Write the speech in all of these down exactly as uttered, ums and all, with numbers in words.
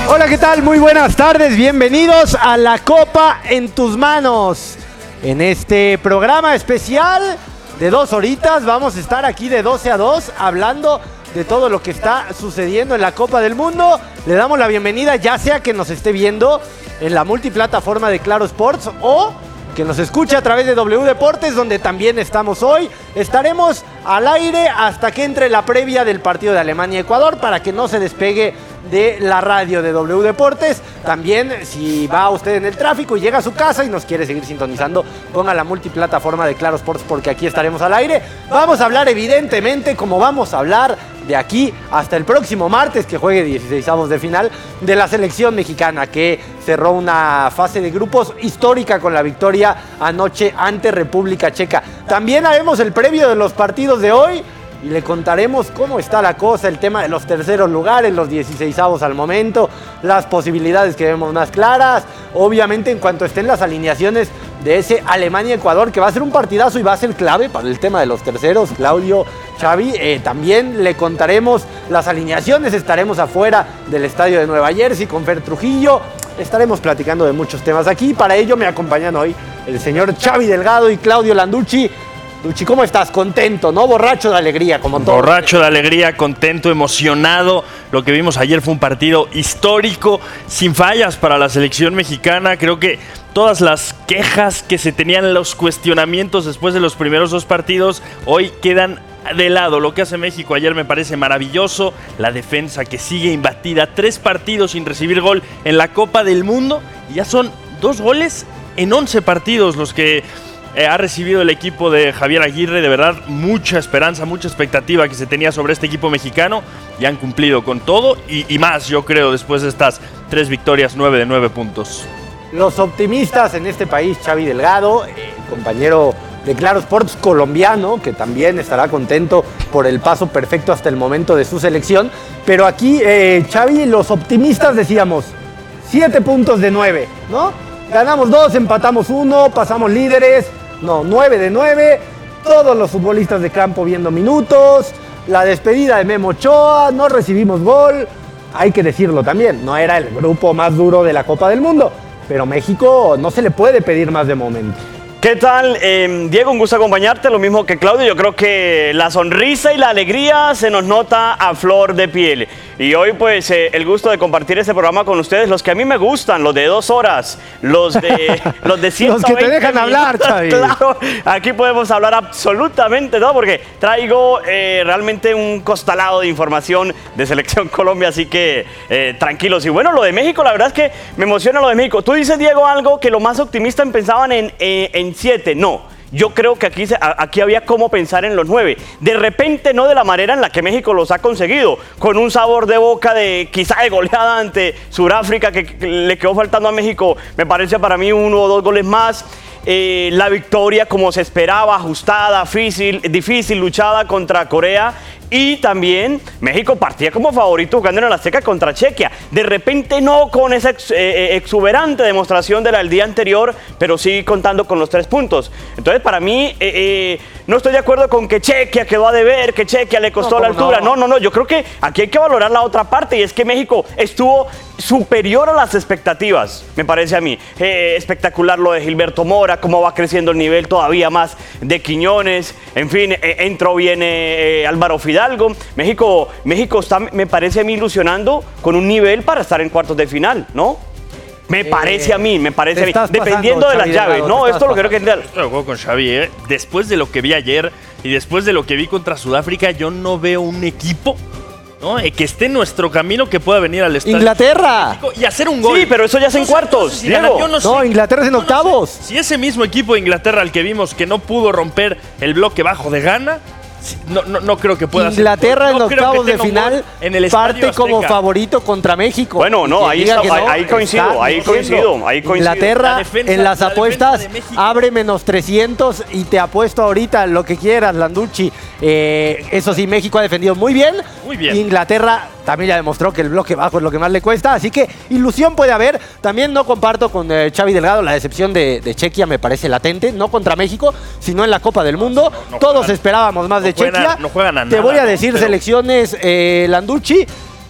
Hola, ¿qué tal? Muy buenas tardes, bienvenidos a La Copa en tus manos. En este programa especial de dos horitas vamos a estar aquí de doce a dos hablando de todo lo que está sucediendo en la Copa del Mundo. Le damos la bienvenida, ya sea que nos esté viendo en la multiplataforma de Claro Sports o que nos escuche a través de W Deportes, donde también estamos hoy. Estaremos al aire hasta que entre la previa del partido de Alemania-Ecuador para que no se despegue de la radio de W Deportes. También, si va usted en el tráfico y llega a su casa y nos quiere seguir sintonizando, ponga la multiplataforma de Claro Sports porque aquí estaremos al aire. Vamos a hablar, evidentemente, como vamos a hablar de aquí hasta el próximo martes, que juegue dieciseisavos de final, de la selección mexicana, que cerró una fase de grupos histórica con la victoria anoche ante República Checa. También haremos el previo de los partidos de hoy y le contaremos cómo está la cosa, el tema de los terceros lugares, los dieciseisavos al momento, las posibilidades que vemos más claras. Obviamente, en cuanto estén las alineaciones de ese Alemania-Ecuador, que va a ser un partidazo y va a ser clave para el tema de los terceros, Claudio, Xavi, eh, también le contaremos las alineaciones. Estaremos afuera del estadio de Nueva Jersey con Fer Trujillo. Estaremos platicando de muchos temas aquí. Para ello me acompañan hoy el señor Xavi Delgado y Claudio Landucci. Luchi, ¿cómo estás? Contento, ¿no? Borracho de alegría, como todo. Borracho de alegría, contento, emocionado. Lo que vimos ayer fue un partido histórico, sin fallas para la selección mexicana. Creo que todas las quejas que se tenían, los cuestionamientos después de los primeros dos partidos, hoy quedan de lado. Lo que hace México ayer me parece maravilloso. La defensa que sigue imbatida. Tres partidos sin recibir gol en la Copa del Mundo. Y ya son dos goles en once partidos los que Eh, ha recibido el equipo de Javier Aguirre. De verdad, mucha esperanza, mucha expectativa que se tenía sobre este equipo mexicano y han cumplido con todo y, y más, yo creo, después de estas tres victorias, nueve de nueve puntos. Los optimistas en este país, Xavi Delgado, eh, compañero de Claro Sports colombiano, que también estará contento por el paso perfecto hasta el momento de su selección. Pero aquí, eh, Xavi, los optimistas decíamos, siete puntos de nueve, ¿no? Ganamos dos, empatamos uno, pasamos líderes. No, nueve de nueve, todos los futbolistas de campo viendo minutos, la despedida de Memo Ochoa, no recibimos gol. Hay que decirlo también, no era el grupo más duro de la Copa del Mundo, pero México no se le puede pedir más de momento. ¿Qué tal, eh, Diego? Un gusto acompañarte, lo mismo que Claudio. Yo creo que la sonrisa y la alegría se nos nota a flor de piel. Y hoy, pues, eh, el gusto de compartir este programa con ustedes, los que a mí me gustan, los de dos horas, los de los de ciento veinte Los que te dejan minutos, hablar, Xavi. Claro, aquí podemos hablar absolutamente todo, porque traigo eh, realmente un costalado de información de Selección Colombia, así que eh, tranquilos. Y bueno, lo de México, la verdad es que me emociona lo de México. Tú dices, Diego, algo que lo más optimista pensaban en, eh, en siete. No. Yo creo que aquí, aquí había cómo pensar en los nueve. De repente no de la manera en la que México los ha conseguido, con un sabor de boca de quizá de goleada ante Sudáfrica que, que le quedó faltando a México, me parece para mí uno o dos goles más. Eh, la victoria como se esperaba, ajustada, difícil, difícil, luchada contra Corea. Y también México partía como favorito jugando en el Azteca contra Chequia. De repente no con esa ex, eh, exuberante demostración de la del día anterior, pero sí contando con los tres puntos. Entonces, para mí, eh, eh, no estoy de acuerdo con que Chequia quedó a deber, que Chequia le costó no, la altura. No. no, no, no. Yo creo que aquí hay que valorar la otra parte y es que México estuvo superior a las expectativas, me parece a mí. Eh, espectacular lo de Gilberto Mora, cómo va creciendo el nivel todavía más de Quiñones. En fin, eh, entró bien eh, Álvaro Fidalgo. México, México está, me parece a mí, ilusionando con un nivel para estar en cuartos de final, ¿no? Me eh, parece a mí, me parece a mí. Dependiendo pasando, de las Xavi llaves, ¿no? Esto lo creo que entender. Estoy de acuerdo con Xavi, ¿eh? Después de lo que vi ayer y después de lo que vi contra Sudáfrica, yo no veo un equipo, ¿no?, que esté en nuestro camino que pueda venir al estadio ¡Inglaterra! Y hacer un gol. Sí, pero eso ya es en cuartos, si Diego. Yo no, sé. No, Inglaterra es en octavos. No sé. Si ese mismo equipo de Inglaterra al que vimos que no pudo romper el bloque bajo de Ghana, No, no, no creo que pueda Inglaterra ser. en no octavos de final en el parte como favorito contra México. Bueno, no, ahí, está, no, ahí coincido, ahí coincido, ahí coincido. Inglaterra la defensa, en las apuestas abre menos trescientos y te apuesto ahorita lo que quieras, Landucci. Eh, eso sí, México ha defendido muy bien. Muy bien. Inglaterra también ya demostró que el bloque bajo es lo que más le cuesta, así que ilusión puede haber. También no comparto con eh, Xavi Delgado la decepción de, de Chequia, me parece latente, no contra México, sino en la Copa del Mundo. No, no Todos juegan, esperábamos más no de juegan, Chequia. No juegan a Te nada, voy a decir no, pero... selecciones, eh, Landucci,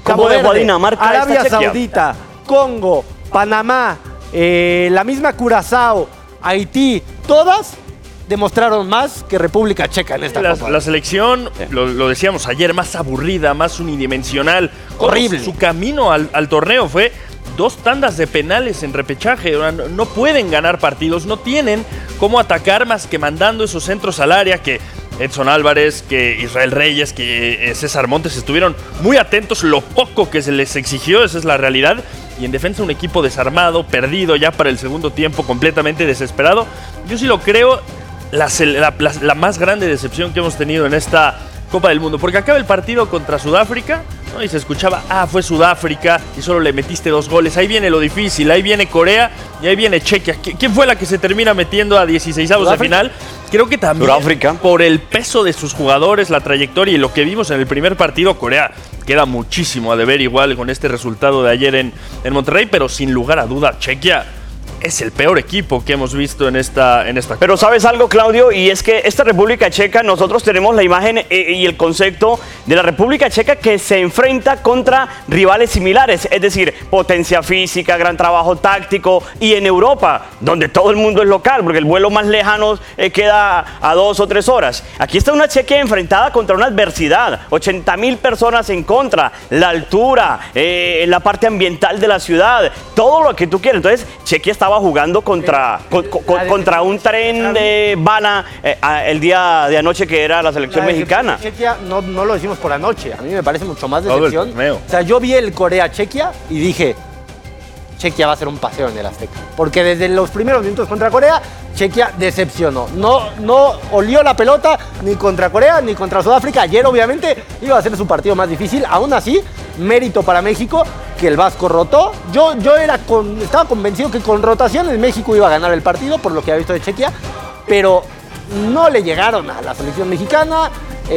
¿Cómo dejó a Dinamarca Arabia esta Chequia? Saudita, Congo, Panamá, eh, la misma Curazao, Haití, todas demostraron más que República Checa en esta La, Copa. la selección, lo, lo decíamos ayer, más aburrida, más unidimensional. Horrible. Su camino al, al torneo fue dos tandas de penales en repechaje. No, no pueden ganar partidos, no tienen cómo atacar más que mandando esos centros al área que Edson Álvarez, que Israel Reyes, que eh, César Montes estuvieron muy atentos, lo poco que se les exigió, esa es la realidad. Y en defensa un equipo desarmado, perdido ya para el segundo tiempo, completamente desesperado. Yo sí lo creo, la, la, la, la más grande decepción que hemos tenido en esta Copa del Mundo. Porque acaba el partido contra Sudáfrica, ¿no? Y se escuchaba, ah, fue Sudáfrica y solo le metiste dos goles. Ahí viene lo difícil, ahí viene Corea y ahí viene Chequia. ¿Quién fue la que se termina metiendo a dieciseisavos de final? Creo que también Sudáfrica. Por el peso de sus jugadores, la trayectoria y lo que vimos en el primer partido, Corea queda muchísimo a deber igual con este resultado de ayer en, en Monterrey, pero sin lugar a duda, Chequia es el peor equipo que hemos visto en esta en esta Pero ¿sabes algo, Claudio? Y es que esta República Checa, nosotros tenemos la imagen eh, y el concepto de la República Checa que se enfrenta contra rivales similares, es decir, potencia física, gran trabajo táctico, y en Europa, donde todo el mundo es local, porque el vuelo más lejano eh, queda a dos o tres horas. Aquí está una Chequia enfrentada contra una adversidad, ochenta mil personas en contra, la altura, eh, la parte ambiental de la ciudad, todo lo que tú quieras. Entonces, Chequia estaba jugando contra, con, con, contra un tren de bala eh, el día de anoche que era la selección La mexicana. Chequia no, no lo decimos por anoche, a mí me parece mucho más Todo el decepción. torneo. O sea, yo vi el Corea-Chequia y dije, Chequia va a ser un paseo en el Azteca. Porque desde los primeros minutos contra Corea, Chequia decepcionó. No, no olió la pelota ni contra Corea ni contra Sudáfrica. Ayer, obviamente, iba a ser su partido más difícil. Aún así, mérito para México, que el Vasco rotó. Yo, yo era con, estaba convencido que con rotaciones México iba a ganar el partido, por lo que había visto de Chequia. Pero no le llegaron a la selección mexicana.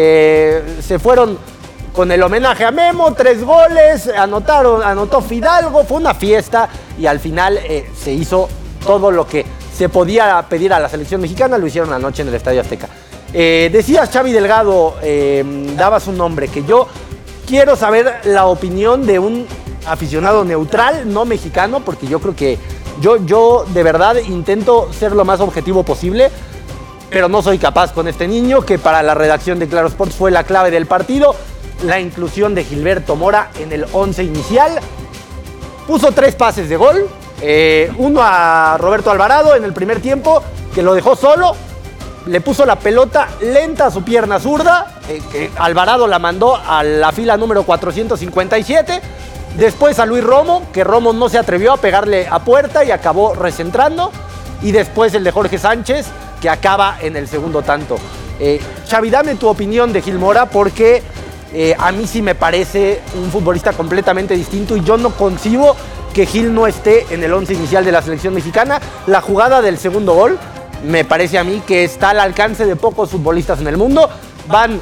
Eh, se fueron con el homenaje a Memo, tres goles, anotaron, anotó Fidalgo, fue una fiesta y al final eh, se hizo todo lo que se podía pedir a la selección mexicana, lo hicieron anoche en el Estadio Azteca. Eh, decías, Xavi Delgado, eh, dabas un nombre, que yo quiero saber la opinión de un aficionado neutral, no mexicano, porque yo creo que yo, yo de verdad intento ser lo más objetivo posible, pero no soy capaz con este niño, que para la redacción de Claro Sports fue la clave del partido. La inclusión de Gilberto Mora en el once inicial. Puso tres pases de gol. Eh, uno a Roberto Alvarado en el primer tiempo, que lo dejó solo. Le puso la pelota lenta a su pierna zurda. Eh, que Alvarado la mandó a la fila número cuatrocientos cincuenta y siete. Después a Luis Romo, que Romo no se atrevió a pegarle a puerta y acabó recentrando. Y después el de Jorge Sánchez, que acaba en el segundo tanto. Eh, Xavi, dame tu opinión de Gil Mora, porque Eh, a mí sí me parece un futbolista completamente distinto y yo no concibo que Gil no esté en el once inicial de la selección mexicana. La jugada del segundo gol me parece a mí que está al alcance de pocos futbolistas en el mundo. Van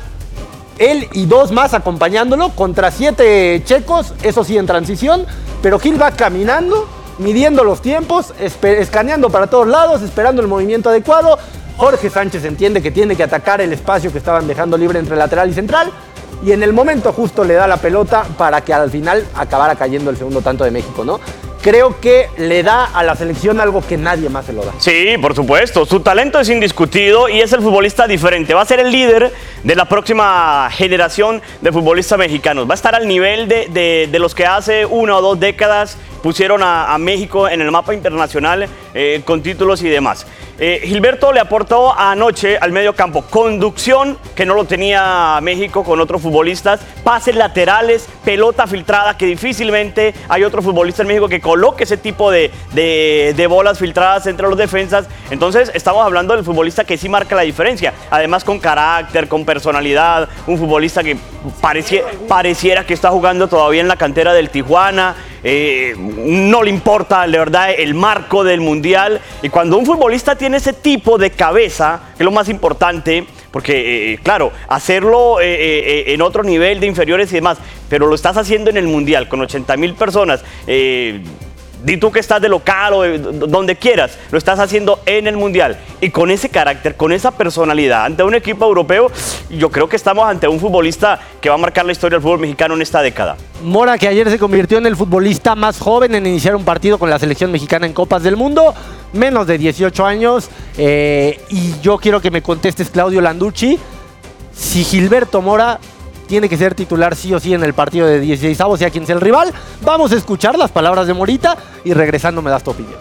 él y dos más acompañándolo contra siete checos, eso sí en transición, pero Gil va caminando, midiendo los tiempos, escaneando para todos lados, esperando el movimiento adecuado. Jorge Sánchez entiende que tiene que atacar el espacio que estaban dejando libre entre lateral y central. Y en el momento justo le da la pelota para que al final acabara cayendo el segundo tanto de México, ¿no? Creo que le da a la selección algo que nadie más se lo da. Sí, por supuesto. Su talento es indiscutido y es el futbolista diferente. Va a ser el líder de la próxima generación de futbolistas mexicanos. Va a estar al nivel de, de, de los que hace una o dos décadas pusieron a, a México en el mapa internacional eh, con títulos y demás. Eh, Gilberto le aportó anoche al medio campo conducción, que no lo tenía México con otros futbolistas, pases laterales, pelota filtrada, que difícilmente hay otro futbolista en México que coloque ese tipo de, de, de bolas filtradas entre los defensas. Entonces estamos hablando del futbolista que sí marca la diferencia, además con carácter, con personalidad, un futbolista que pareciera, pareciera que está jugando todavía en la cantera del Tijuana. Eh, no le importa, de verdad, el marco del Mundial. Y cuando un futbolista tiene ese tipo de cabeza, que es lo más importante, porque, eh, claro, hacerlo eh, eh, en otro nivel de inferiores y demás, pero lo estás haciendo en el Mundial con ochenta mil personas, eh, di tú que estás de local o de donde quieras, lo estás haciendo en el Mundial. Y con ese carácter, con esa personalidad, ante un equipo europeo, yo creo que estamos ante un futbolista que va a marcar la historia del fútbol mexicano en esta década. Mora, que ayer se convirtió en el futbolista más joven en iniciar un partido con la selección mexicana en Copas del Mundo, menos de dieciocho años. Eh, y yo quiero que me contestes, Claudio Landucci, si Gilberto Mora tiene que ser titular sí o sí en el partido de dieciseisavos, sea quien sea el rival. Vamos a escuchar las palabras de Morita y regresando me das tu opinión.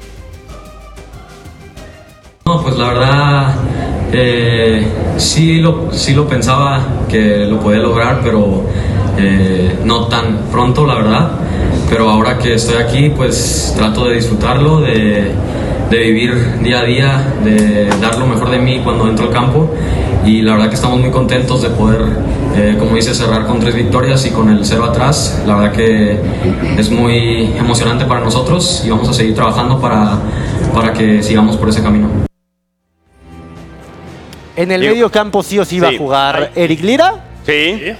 No, pues la verdad eh, sí, lo, sí lo pensaba que lo podía lograr, pero eh, no tan pronto, la verdad. Pero ahora que estoy aquí, pues trato de disfrutarlo, de, de vivir día a día, de dar lo mejor de mí cuando entro al campo. Y la verdad que estamos muy contentos de poder, eh, como dice, cerrar con tres victorias y con el cero atrás. La verdad que es muy emocionante para nosotros y vamos a seguir trabajando para, para que sigamos por ese camino. En el Digo, medio campo sí o sí va sí. a jugar Eric Lira. Sí. Sí.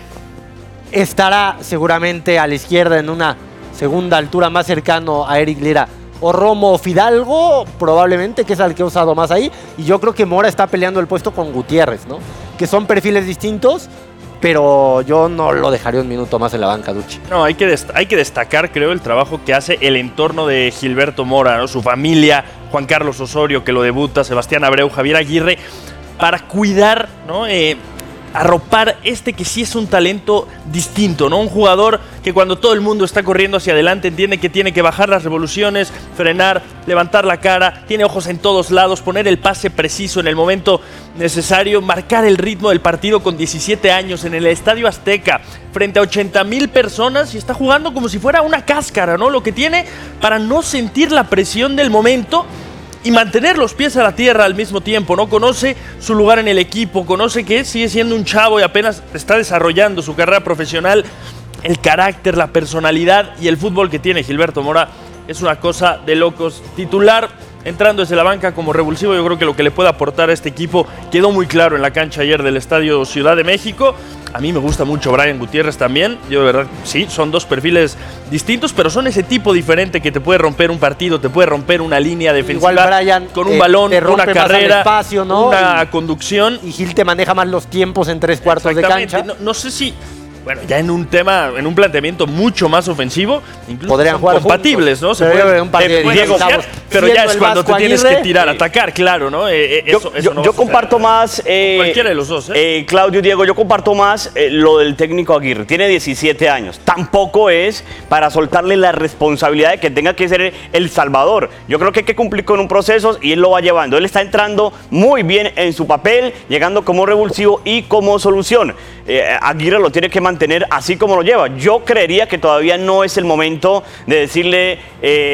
Estará seguramente a la izquierda en una segunda altura más cercano a Eric Lira. O Romo o Fidalgo, probablemente, que es el que ha usado más ahí. Y yo creo que Mora está peleando el puesto con Gutiérrez, ¿no? Que son perfiles distintos, pero yo no lo dejaría un minuto más en la banca, Ducci. No, hay que, dest- hay que destacar, creo, el trabajo que hace el entorno de Gilberto Mora, ¿no? Su familia, Juan Carlos Osorio, que lo debuta, Sebastián Abreu, Javier Aguirre, para cuidar, ¿no? Eh, arropar este que sí es un talento distinto, ¿no? Un jugador que cuando todo el mundo está corriendo hacia adelante entiende que tiene que bajar las revoluciones, frenar, levantar la cara, tiene ojos en todos lados, poner el pase preciso en el momento necesario, marcar el ritmo del partido con diecisiete años en el Estadio Azteca frente a ochenta mil personas y está jugando como si fuera una cáscara, ¿no? Lo que tiene para no sentir la presión del momento y mantener los pies a la tierra al mismo tiempo, ¿no? Conoce su lugar en el equipo, conoce que sigue siendo un chavo y apenas está desarrollando su carrera profesional. El carácter, la personalidad y el fútbol que tiene Gilberto Mora es una cosa de locos. Titular, entrando desde la banca como revulsivo, yo creo que lo que le puede aportar a este equipo quedó muy claro en la cancha ayer del Estadio Ciudad de México. A mí me gusta mucho Brian Gutiérrez también. Yo de verdad, sí, son dos perfiles distintos, pero son ese tipo diferente que te puede romper un partido, te puede romper una línea defensiva. Igual Brian, con un eh, balón, te rompe una más al carrera, espacio, ¿no? una Y- conducción. Y Gil te maneja más los tiempos en tres cuartos de Exactamente. cancha. No, no sé si, bueno, ya en un tema, en un planteamiento mucho más ofensivo, incluso Podrían son jugar compatibles, juntos. ¿no? Se Pero pueden, un partido te de pueden Diego, asociar, estamos pero ya siendo es el cuando Vasco te tienes Aguirre. que tirar, atacar, claro, ¿no? Eh, eh, Yo, eso, yo- eso no yo va a suceder. comparto más, eh, Cualquiera de los dos, ¿eh? eh, Claudio, Diego, yo comparto más eh, lo del técnico Aguirre. Tiene diecisiete años. Tampoco es para soltarle la responsabilidad de que tenga que ser el salvador. Yo creo que hay que cumplir con un proceso y él lo va llevando. Él está entrando muy bien en su papel, llegando como revulsivo y como solución. Eh, Aguirre lo tiene que mantener así como lo lleva. Yo creería que todavía no es el momento de decirle, eh,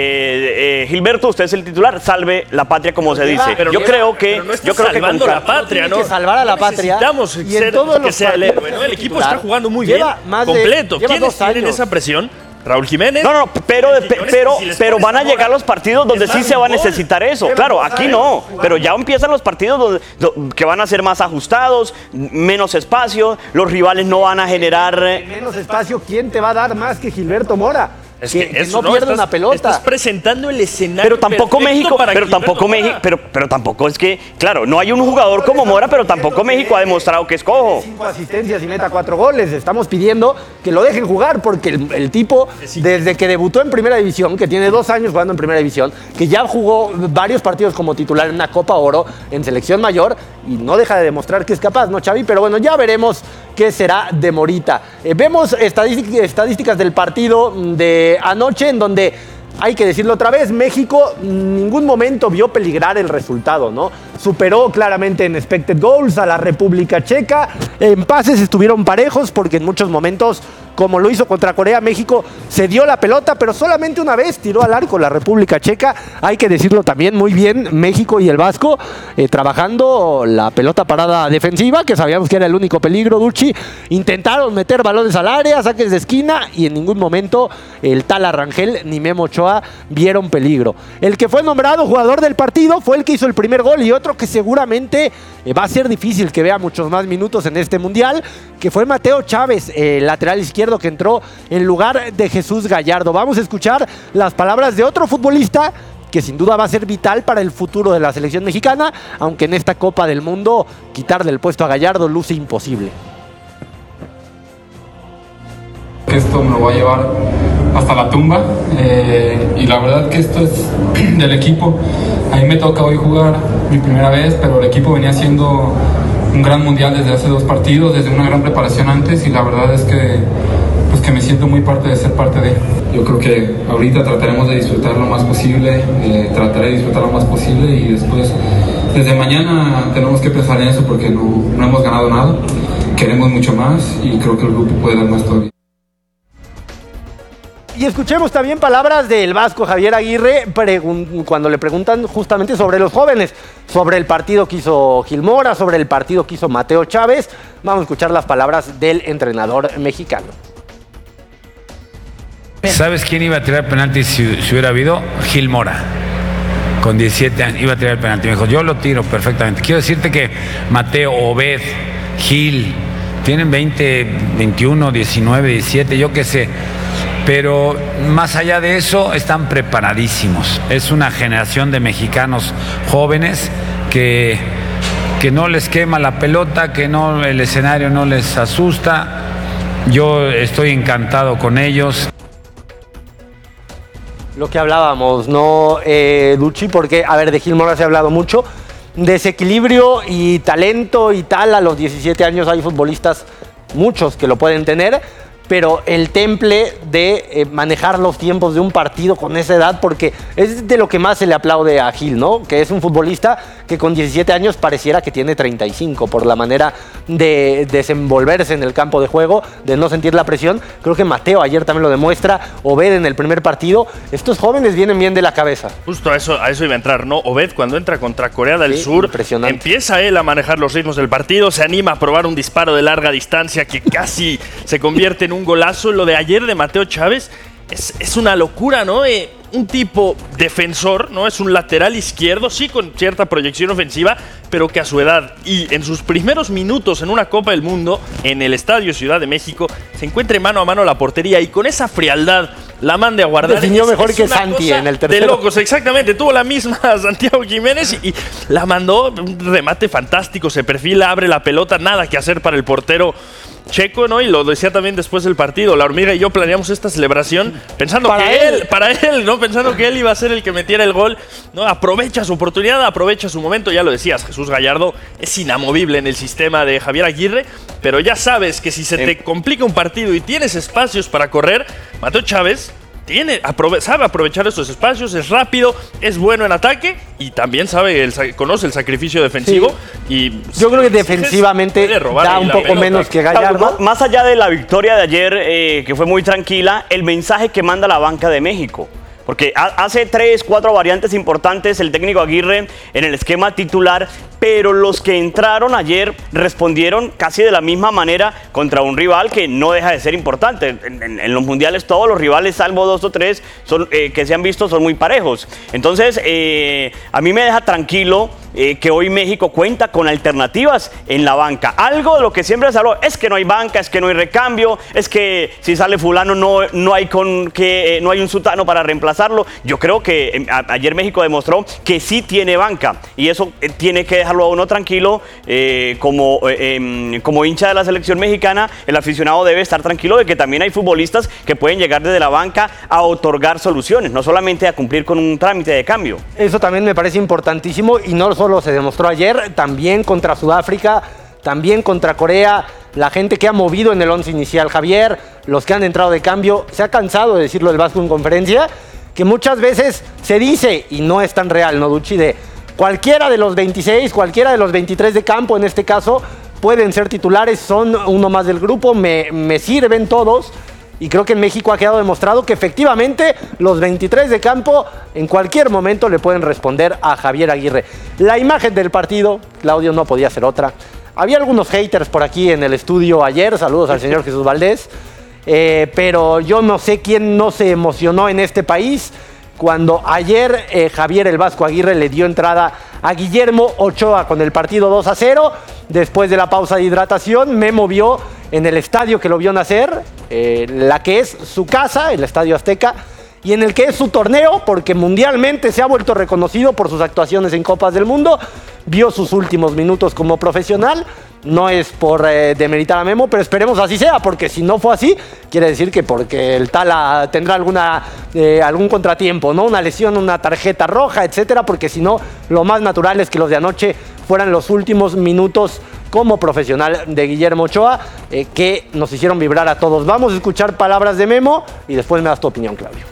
eh, Gilberto, usted es el titular, salve la patria como se dice. Pero yo no- creo que, pero no está yo creo que con salvando cal- la patria, Tiene ¿no? que salvar a la No patria. necesitamos Y en ser- todos que los sea el partidos héroe, ¿no? El equipo titular. está jugando muy Lleva bien, más de- completo. lleva ¿Quiénes dos tienen años. esa presión? Raúl Jiménez. No, no, pero, y Quiñones, pero, si les pero pones van a Zamora, llegar los partidos donde es sí más se va a gol. necesitar eso. Lleva Claro, dos aquí años no, jugando. pero ya empiezan los partidos donde, do- que van a ser más ajustados, menos espacio, los rivales no van a generar... eh, Menos espacio, ¿quién te va a dar más que Gilberto Mora? Es que, que, que eso, no pierde Estás- una pelota. Estás presentando el escenario. Pero tampoco perfecto México, para pero Gilberto tampoco Mora. México, pero, pero tampoco es que, claro, no hay un jugador como Mora, pero tampoco México ha demostrado que es cojo. Cinco asistencias y meta cuatro goles. Estamos pidiendo que lo dejen jugar porque el, el tipo, desde que debutó en Primera División, que tiene dos años jugando en Primera División, que ya jugó varios partidos como titular en una Copa Oro, en selección mayor, y no deja de demostrar que es capaz, ¿no, Xavi? Pero bueno, ya veremos qué será de Morita. Eh, vemos estadístic- estadísticas del partido de anoche, en donde, hay que decirlo otra vez, México en ningún momento vio peligrar el resultado, ¿no? Superó claramente en expected goals a la República Checa. En pases estuvieron parejos porque en muchos momentos, como lo hizo contra Corea, México se dio la pelota, pero solamente una vez tiró al arco la República Checa. Hay que decirlo también muy bien, México y el Vasco eh, trabajando la pelota parada defensiva, que sabíamos que era el único peligro, Ducci. Intentaron meter balones al área, saques de esquina, y en ningún momento el tal Arrangel ni Memo Ochoa vieron peligro. El que fue nombrado jugador del partido fue el que hizo el primer gol y otro que seguramente eh, va a ser difícil que vea muchos más minutos en este Mundial, que fue Mateo Chávez, eh, lateral izquierdo, que entró en lugar de Jesús Gallardo. Vamos a escuchar las palabras de otro futbolista que sin duda va a ser vital para el futuro de la selección mexicana, aunque en esta Copa del Mundo quitarle el puesto a Gallardo luce imposible. Esto me lo voy a llevar hasta la tumba, eh, y la verdad que esto es del equipo. A mí me toca hoy jugar mi primera vez, pero el equipo venía haciendo un gran mundial desde hace dos partidos, desde una gran preparación antes, y la verdad es que, pues que me siento muy parte de ser parte de. Yo creo que ahorita trataremos de disfrutar lo más posible, eh, trataré de disfrutar lo más posible, y después, desde mañana tenemos que pensar en eso porque no, no hemos ganado nada, queremos mucho más y creo que el grupo puede dar más todavía. Y escuchemos también palabras del vasco Javier Aguirre cuando le preguntan justamente sobre los jóvenes, sobre el partido que hizo Gil Mora, sobre el partido que hizo Mateo Chávez. Vamos a escuchar las palabras del entrenador mexicano. ¿Sabes quién iba a tirar penalti si, si hubiera habido? Gil Mora. Con diecisiete años iba a tirar el penalti. Me dijo, yo lo tiro perfectamente. Quiero decirte que Mateo, Obed, Gil, tienen veinte, veintiuno, diecinueve, diecisiete, yo qué sé. Pero más allá de eso, están preparadísimos. Es una generación de mexicanos jóvenes que, que no les quema la pelota, que no, el escenario no les asusta. Yo estoy encantado con ellos. Lo que hablábamos, ¿no, eh, Duchi? Porque, a ver, de Gil Mora se ha hablado mucho. Desequilibrio y talento y tal, a los diecisiete años hay futbolistas, muchos que lo pueden tener, pero el temple de eh, manejar los tiempos de un partido con esa edad, porque es de lo que más se le aplaude a Gil, ¿no? Que es un futbolista que con diecisiete años pareciera que tiene treinta y cinco por la manera de desenvolverse en el campo de juego, de no sentir la presión. Creo que Mateo ayer también lo demuestra, Obed en el primer partido. Estos jóvenes vienen bien de la cabeza. Justo a eso, a eso iba a entrar, ¿no? Obed, cuando entra contra Corea del Sí, Sur, impresionante. empieza él a manejar los ritmos del partido, se anima a probar un disparo de larga distancia que casi se convierte en un golazo. Lo de ayer de Mateo Chávez es, es una locura, ¿no? Eh, un tipo defensor, ¿no? Es un lateral izquierdo, sí con cierta proyección ofensiva, pero que a su edad y en sus primeros minutos en una Copa del Mundo, en el Estadio Ciudad de México, se encuentre mano a mano a la portería y con esa frialdad la mande a guardar. Definió es, mejor es que una Santi cosa en el tercero. De locos, exactamente. Tuvo la misma Santiago Jiménez y, y la mandó, un remate fantástico, se perfila, abre la pelota, nada que hacer para el portero checo, ¿no? Y lo decía también después del partido. La Hormiga y yo planeamos esta celebración pensando Para que él. él, para él, ¿no? Pensando que él iba a ser el que metiera el gol, ¿no? Aprovecha su oportunidad, aprovecha su momento. Ya lo decías, Jesús Gallardo es inamovible en el sistema de Javier Aguirre, pero ya sabes que si se te complica un partido y tienes espacios para correr, Mateo Chávez tiene, aprove sabe aprovechar estos espacios, es rápido, es bueno en ataque y también sabe, el, conoce el sacrificio defensivo. Sí. Y yo creo que defensivamente da un poco pelota. menos que Gallardo. Claro, más allá de la victoria de ayer, eh, que fue muy tranquila, el mensaje que manda la banca de México. Porque hace tres, cuatro variantes importantes el técnico Aguirre en el esquema titular, pero los que entraron ayer respondieron casi de la misma manera contra un rival que no deja de ser importante. En, en, en los mundiales todos los rivales, salvo dos o tres son, eh, que se han visto, son muy parejos. Entonces, eh, a mí me deja tranquilo eh, que hoy México cuenta con alternativas en la banca. Algo de lo que siempre se habló es que no hay banca, es que no hay recambio, es que si sale fulano no, no, hay, con, que, eh, no hay un sutano para reemplazarlo. Yo creo que eh, a, ayer México demostró que sí tiene banca y eso eh, tiene que dejarlo a uno tranquilo. Eh, como, eh, eh, como hincha de la selección mexicana, el aficionado debe estar tranquilo de que también hay futbolistas que pueden llegar desde la banca a otorgar soluciones, no solamente a cumplir con un trámite de cambio. Eso también me parece importantísimo y no solo se demostró ayer, también contra Sudáfrica, también contra Corea. La gente que ha movido en el once inicial, Javier, los que han entrado de cambio, se ha cansado de decirlo el Vasco en conferencia, que muchas veces se dice, y no es tan real, ¿no, Duchi? De cualquiera de los veintiséis, cualquiera de los veintitrés de campo, en este caso, pueden ser titulares, son uno más del grupo, me, me sirven todos. Y creo que en México ha quedado demostrado que efectivamente los veintitrés de campo en cualquier momento le pueden responder a Javier Aguirre. La imagen del partido, Claudio, no podía ser otra. Había algunos haters por aquí en el estudio ayer, saludos al señor Jesús Valdés, eh, pero yo no sé quién no se emocionó en este país cuando ayer eh, Javier el Vasco Aguirre le dio entrada a Guillermo Ochoa con el partido dos a cero. Después de la pausa de hidratación, Memo vio en el estadio que lo vio nacer, eh, la que es su casa, el Estadio Azteca, y en el que es su torneo, porque mundialmente se ha vuelto reconocido por sus actuaciones en Copas del Mundo. Vio sus últimos minutos como profesional. No es por eh, demeritar a Memo, pero esperemos así sea, porque si no fue así, quiere decir que porque el Tala tendrá alguna, eh, algún contratiempo, ¿no? Una lesión, una tarjeta roja, etcétera, porque si no, lo más natural es que los de anoche fueran los últimos minutos como profesional de Guillermo Ochoa, eh, que nos hicieron vibrar a todos. Vamos a escuchar palabras de Memo y después me das tu opinión, Claudio.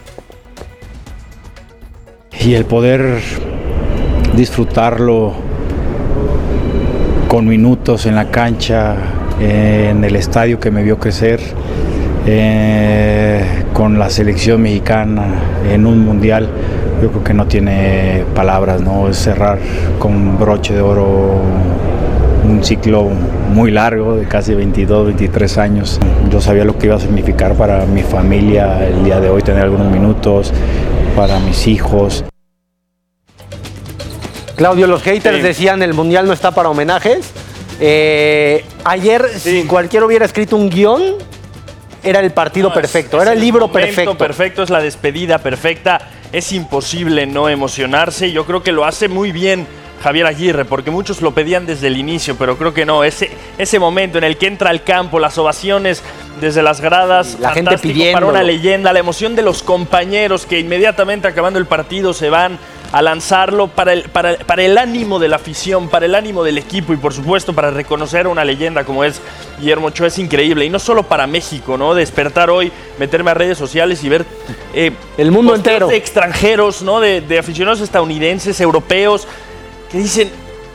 Y el poder disfrutarlo con minutos en la cancha, en el estadio que me vio crecer, eh, con la selección mexicana en un mundial, yo creo que no tiene palabras, ¿no? Es cerrar con broche de oro un ciclo muy largo de casi veintidós, veintitrés años. Yo sabía lo que iba a significar para mi familia el día de hoy, tener algunos minutos para mis hijos. Claudio, los haters sí. decían el Mundial no está para homenajes. Eh, ayer, sí. si cualquiera hubiera escrito un guión, era el partido no, perfecto, es, era es el libro el perfecto. perfecto, es la despedida perfecta. Es imposible no emocionarse. Yo creo que lo hace muy bien Javier Aguirre, porque muchos lo pedían desde el inicio, pero creo que no. Ese, ese momento en el que entra al campo, las ovaciones desde las gradas, la gente pidiendo para una leyenda, la emoción de los compañeros que inmediatamente acabando el partido se van a lanzarlo para el, para, para el ánimo de la afición, para el ánimo del equipo y por supuesto para reconocer a una leyenda como es Guillermo Ochoa. Es increíble, y no solo para México, ¿no? Despertar hoy, meterme a redes sociales y ver eh, el mundo entero de extranjeros, ¿no? De, de aficionados estadounidenses, europeos, que dicen,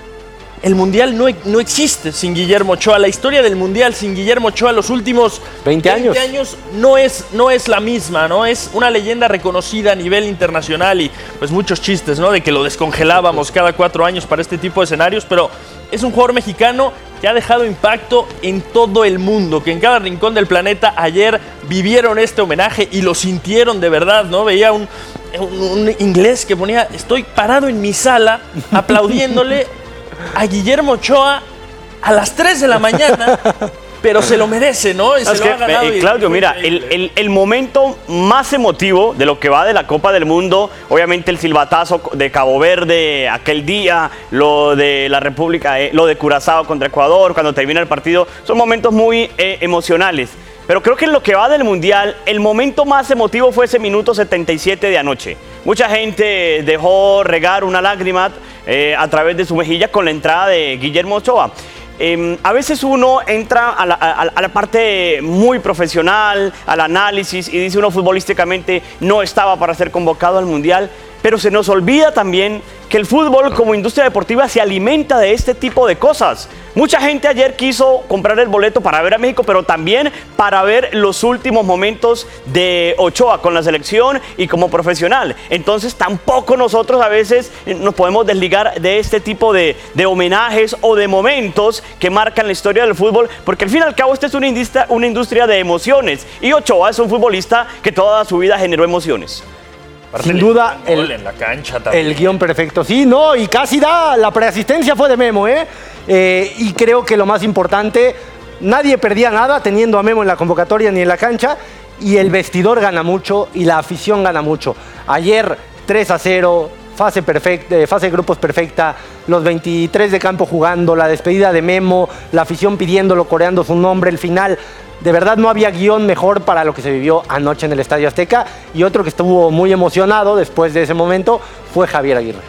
el Mundial no, no existe sin Guillermo Ochoa. La historia del Mundial sin Guillermo Ochoa, los últimos veinte años, veinte años no, es, no es la misma, ¿no? Es una leyenda reconocida a nivel internacional y pues muchos chistes, ¿no? De que lo descongelábamos cada cuatro años para este tipo de escenarios, pero es un jugador mexicano que ha dejado impacto en todo el mundo, que en cada rincón del planeta ayer vivieron este homenaje y lo sintieron de verdad, ¿no? Veía un, un, un inglés que ponía, estoy parado en mi sala aplaudiéndole a Guillermo Ochoa a las tres de la mañana, pero se lo merece, ¿no? Y se es lo que, ha ganado. Eh, Claudio, mira, el, el, el momento más emotivo de lo que va de la Copa del Mundo, obviamente el silbatazo de Cabo Verde aquel día, lo de la República, eh, lo de Curazao contra Ecuador, cuando termina el partido, son momentos muy eh, emocionales. Pero creo que en lo que va del Mundial, el momento más emotivo fue ese minuto setenta y siete de anoche. Mucha gente dejó regar una lágrima eh, a través de su mejilla con la entrada de Guillermo Ochoa. Eh, a veces uno entra a la, a, a la parte muy profesional, al análisis, y dice uno futbolísticamente no estaba para ser convocado al Mundial, pero se nos olvida también que el fútbol como industria deportiva se alimenta de este tipo de cosas. Mucha gente ayer quiso comprar el boleto para ver a México, pero también para ver los últimos momentos de Ochoa con la selección y como profesional. Entonces tampoco nosotros a veces nos podemos desligar de este tipo de, de homenajes o de momentos que marcan la historia del fútbol, porque al fin y al cabo esta es una industria, una industria de emociones, y Ochoa es un futbolista que toda su vida generó emociones. Sin duda, el, en la cancha el guión perfecto. Sí, no, y casi da, la preasistencia fue de Memo, ¿eh? ¿eh? Y creo que lo más importante, nadie perdía nada teniendo a Memo en la convocatoria ni en la cancha, y el vestidor gana mucho y la afición gana mucho. Ayer, tres a cero, fase, perfecta, fase de grupos perfecta, los veintitrés de campo jugando, la despedida de Memo, la afición pidiéndolo, coreando su nombre, el final. De verdad no había guión mejor para lo que se vivió anoche en el Estadio Azteca, y otro que estuvo muy emocionado después de ese momento fue Javier Aguirre.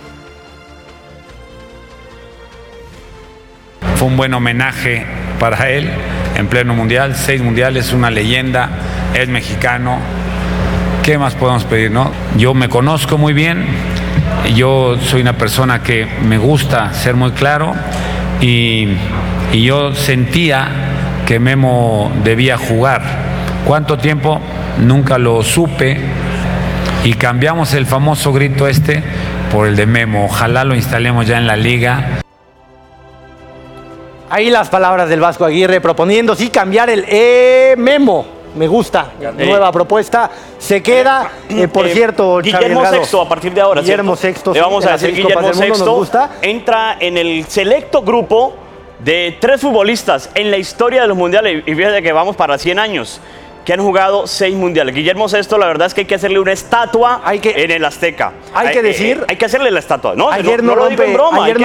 Fue un buen homenaje para él en pleno mundial, seis mundiales, una leyenda, es mexicano. ¿Qué más podemos pedir, no? Yo me conozco muy bien, yo soy una persona que me gusta ser muy claro, y, y yo sentía que Memo debía jugar. ¿Cuánto tiempo? Nunca lo supe, y cambiamos el famoso grito este por el de Memo. Ojalá lo instalemos ya en la liga. Ahí las palabras del Vasco Aguirre proponiendo sí cambiar el eh, Memo Me gusta. Nueva propuesta. Se queda, eh, por Eh, cierto, Xavi Guillermo Delgado. Sexto a partir de ahora. Guillermo ¿cierto? Sexto. Le vamos sí, a de las decir seis Copas Guillermo del Mundo, nos Sexto. gusta. Entra en el selecto grupo de tres futbolistas en la historia de los mundiales. Y fíjate que vamos para cien años. Que han jugado seis mundiales. Guillermo Sexto, la verdad es que hay que hacerle una estatua Hay que- en el Azteca. hay que decir- eh, hay que hacerle la estatua. No, Ayer no, no no lo digo en rompe- broma. ayer hay